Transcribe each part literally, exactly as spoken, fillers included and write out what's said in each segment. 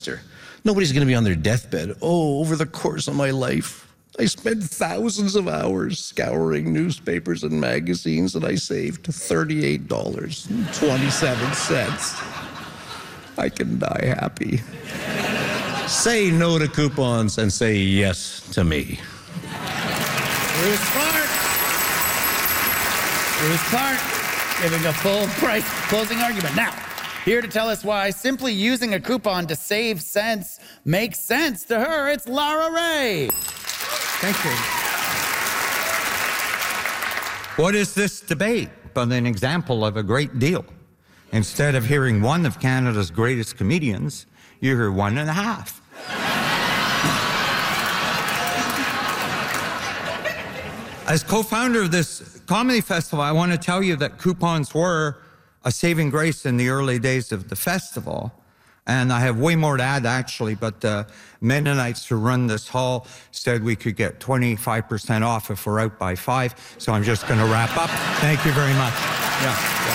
Nobody's going to be on their deathbed. Oh, over the course of my life, I spent thousands of hours scouring newspapers and magazines, and I saved thirty-eight dollars and twenty-seven cents. I can die happy. Say no to coupons and say yes to me. Bruce Clark. Bruce Clark giving a full price closing argument. Now, here to tell us why simply using a coupon to save cents makes sense to her, it's Lara Ray. Thank you. What is this debate but an example of a great deal? Instead of hearing one of Canada's greatest comedians, you hear one and a half. As co-founder of this comedy festival, I want to tell you that coupons were a saving grace in the early days of the festival. And I have way more to add, actually, but the Mennonites who run this hall said we could get twenty-five percent off if we're out by five. So I'm just going to wrap up. Thank you very much. Yeah,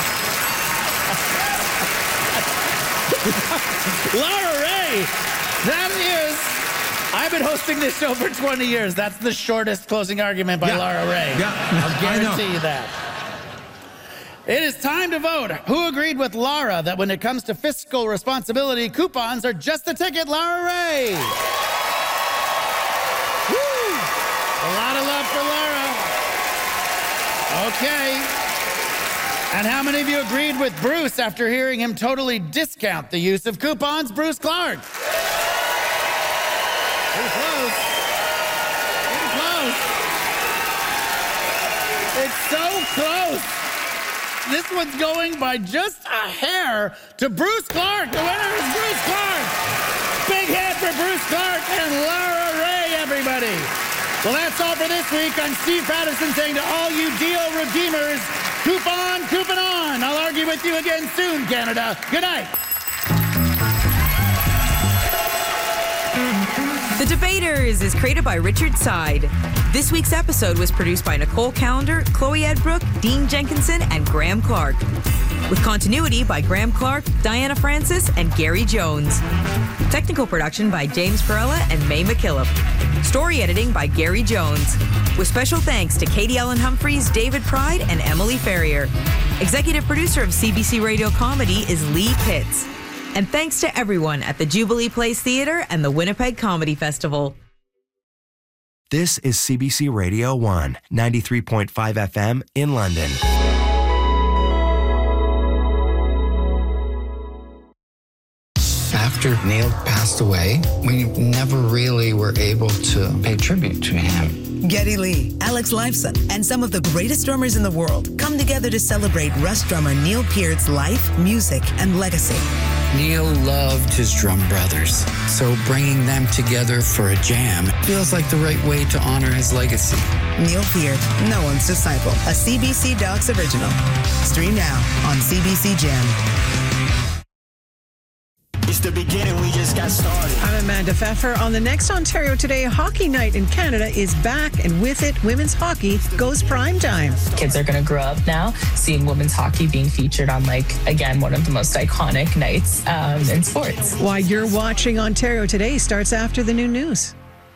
yeah. Lara Ray, that is, I've been hosting this show for twenty years. That's the shortest closing argument by yeah. Lara Ray. Yeah, I'll guarantee you that. It is time to vote. Who agreed with Lara that when it comes to fiscal responsibility, coupons are just the ticket? Lara Ray. Woo! A lot of love for Lara. Okay. And how many of you agreed with Bruce after hearing him totally discount the use of coupons? Bruce Clark. Pretty close. Pretty close. It's so close. This one's going by just a hair to Bruce Clark. The winner is Bruce Clark. Big hand for Bruce Clark and Lara Ray, everybody. Well, that's all for this week. I'm Steve Patterson saying to all you deal redeemers, coupon, coupon on. I'll argue with you again soon, Canada. Good night. The Debaters is created by Richard Side. This week's episode was produced by Nicole Callender, Chloe Edbrook, Dean Jenkinson, and Graham Clark. With continuity by Graham Clark, Diana Francis, and Gary Jones. Technical production by James Perella and May McKillop. Story editing by Gary Jones. With special thanks to Katie Ellen Humphreys, David Pride, and Emily Ferrier. Executive producer of C B C Radio Comedy is Lee Pitts. And thanks to everyone at the Jubilee Place Theatre and the Winnipeg Comedy Festival. This is C B C Radio one, ninety-three point five F M in London. After Neil passed away, we never really were able to pay tribute to him. Geddy Lee, Alex Lifeson, and some of the greatest drummers in the world come together to celebrate Rush drummer Neil Peart's life, music, and legacy. Neil loved his drum brothers, so bringing them together for a jam feels like the right way to honor his legacy. Neil Peart, no one's disciple, a C B C Docs original. Stream now on C B C Gem. It's the beginning, we just got started. I'm Amanda Pfeffer. On the next Ontario Today, Hockey Night in Canada is back, and with it, women's hockey goes prime time. Kids are going to grow up now seeing women's hockey being featured on, like, again, one of the most iconic nights um, in sports. Why you're watching Ontario Today starts after the new news.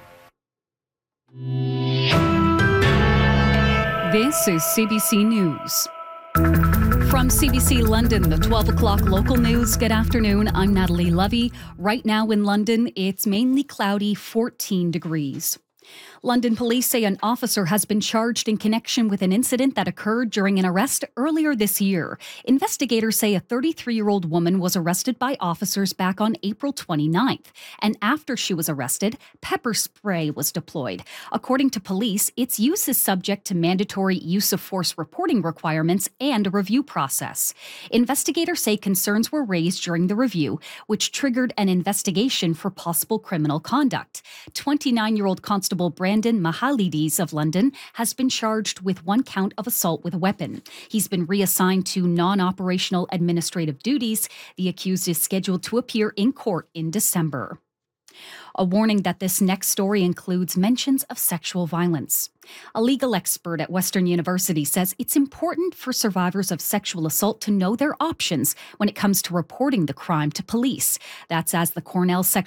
This is C B C News. From C B C London, the twelve o'clock local news. Good afternoon. I'm Natalie Levy. Right now in London, it's mainly cloudy, fourteen degrees. London police say an officer has been charged in connection with an incident that occurred during an arrest earlier this year. Investigators say a thirty-three-year-old woman was arrested by officers back on April twenty-ninth. And after she was arrested, pepper spray was deployed. According to police, its use is subject to mandatory use of force reporting requirements and a review process. Investigators say concerns were raised during the review, which triggered an investigation for possible criminal conduct. twenty-nine-year-old Constable Brandon Mahalides of London has been charged with one count of assault with a weapon. He's been reassigned to non-operational administrative duties. The accused is scheduled to appear in court in December. A warning that this next story includes mentions of sexual violence. A legal expert at Western University says it's important for survivors of sexual assault to know their options when it comes to reporting the crime to police. That's as the Cornell Sexual